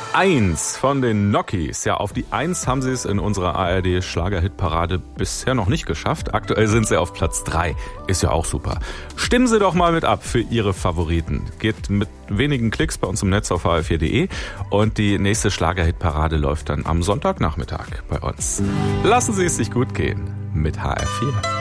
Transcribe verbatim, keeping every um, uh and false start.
eins von den Nokis. Ja, auf die eins haben sie es in unserer A R D-Schlager-Hitparade bisher noch nicht geschafft. Aktuell sind sie auf Platz drei. Ist ja auch super. Stimmen Sie doch mal mit ab für Ihre Favoriten. Geht mit wenigen Klicks bei uns im Netz auf h r vier punkt d e und die nächste Schlager-Hitparade läuft dann am Sonntagnachmittag bei uns. Lassen Sie es sich gut gehen mit H R vier.